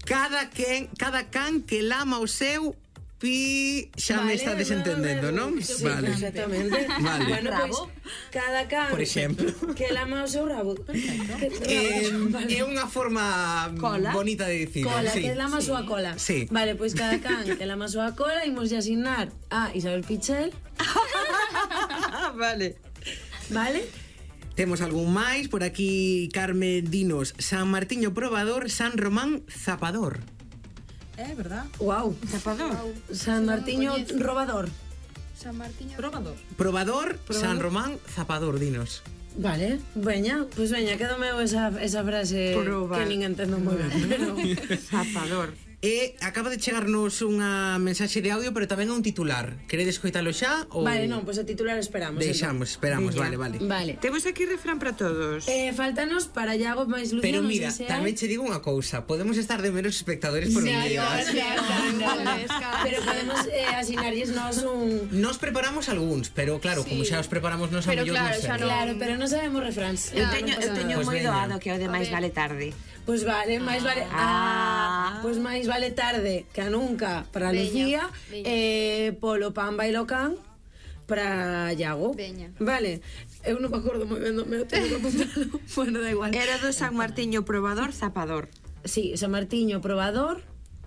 Cada can que lama o seu xa me está desentendendo, non? Sí, Vale. exactamente. Vale. Bueno, Rabo. cada can Por exemplo. que lama o seu rabo. É unha forma Cola. bonita de dicir. Cola, sí. que lama a súa cola. Sí. Vale, pois cada can que lama a súa cola imos de asignar a Isabel Pichel, Vale. vale? Temos algún máis por aquí. Carmen, dinos: San Martiño probador, San Román zapador. ¿Verdad? Wow. Zapador. San Martiño robador. San Martiño. Probador. Probador, San Román zapador, dinos. Vale, veña, pois veña, quédame esa frase Probar. que nin entendo moi ben, pero Zapador. E acaba de chegarnos unha mensaxe de audio, pero tamén un titular. Queredes coitalo xa? Ou... vale, non, pois o titular esperamos. Deixamos, esperamos, Veña. vale. Vale. Temos aquí refrán para todos. Faltanos para Iago máis Luciano. Pero non mira, sei se tamén hai. che digo unha cousa. Podemos estar de menos espectadores por un día. Pero podemos asignarlles nós un... Nos preparamos algúns, pero claro, como xa os preparamos nos a Pero mellor non claro, sei. xa non- Claro, pero non sabemos refráns. Eu teño Pois moi veña. doado que o de máis vale tarde. Pois vale, máis vale... pois máis vale tarde que a nunca para Veña, Lucía, veña. polo pan bailo can para Iago. Veña. Vale, eu non me acordo moi ben do meu, teño que apuntalo. Bueno, da igual. Era do San Martiño probador, zapador. Sí, San Martiño probador.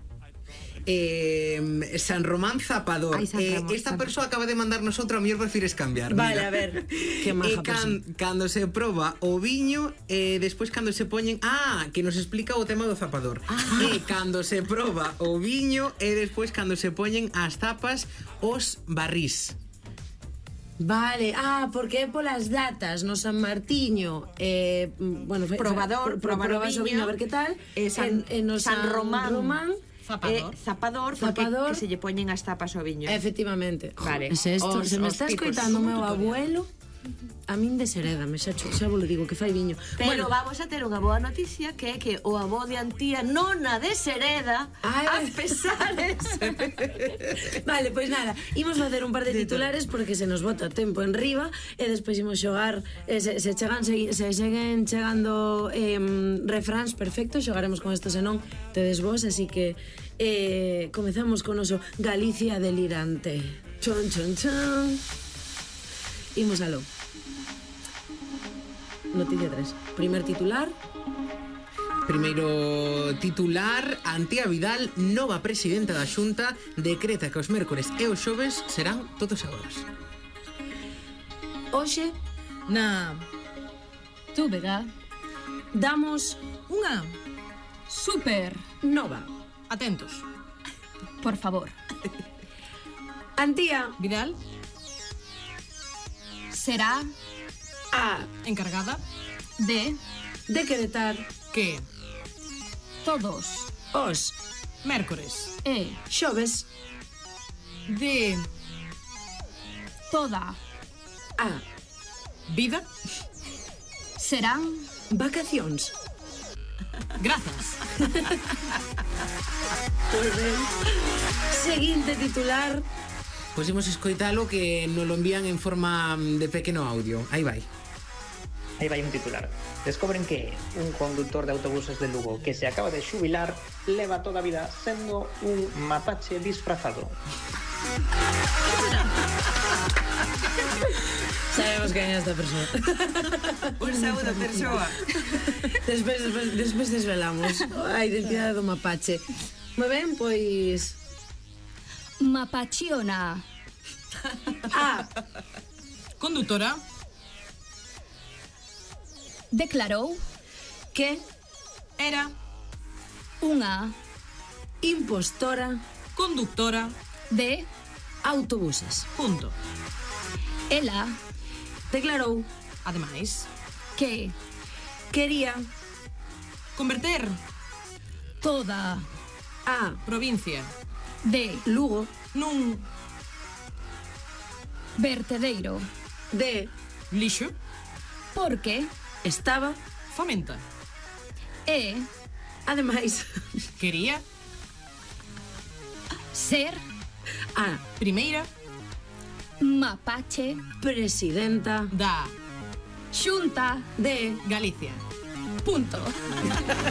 San Román zapador. Ai, San Ramón, Esta San persoa acaba de mandarnos outra, a mellor prefires cambiar. Vale, mira. a ver, que maja Cando se proba o viño, despois cando se poñen... que nos explica o tema do zapador. E cando se proba o viño, e despois cando se poñen as tapas os barrís. Vale, porque é polas datas no San Martiño, bueno, Probador, probar o probas viño, a ver que tal. San no San Román. Zapador. Zapador, porque Zapador. que se lle poñen as tapas ao viño. Efectivamente. Vale. Es esto, Os- se me os está tipos. escoitando o meu abuelo, a min desherédame, xa vos lo digo, que fai viño. Pero vamos a ter unha boa noticia, que é que o avó de Antía non a deshereda Ai. a pesares. Vale, pois nada, imos facer un par de titulares porque se nos bota o tempo en riba e despois imos xogar, se seguen chegando refráns perfectos, xogaremos con esto senón tedes vos, así que comezamos con o noso Galicia delirante. Chon, chon, chon. Imos aló. Noticia 3. Primer titular. Primeiro titular: Antía Vidal, nova presidenta da Xunta, decreta que os mércores e os xoves serán todos agora. Hoxe Na Túbega. damos unha, Super. nova. atentos. Por favor. Antía Vidal, Será a encargada de decretar que todos os mércores e xoves de toda a vida, serán vacacións. grazas. Seguinte titular. Pois imos escoitalo, que nos lo envían en forma de pequeno audio. Aí vai. Aí vai un titular. Descobren que un conductor de autobuses de Lugo que se acaba de xubilar leva toda a vida sendo un mapache disfrazado. Sabemos quen é esta persoa. Un saúdo, persoa. Despois desvelamos a identidade do mapache. Moi ben, pois Mapachiona. a Conductora Declarou que era unha impostora conductora, de autobuses. punto. ela Declarou Ademais, que quería converter toda a provincia de Lugo nun vertedeiro de lixo, porque estaba famenta. e ademais Quería ser a primeira mapache presidenta da xunta de Galicia. punto.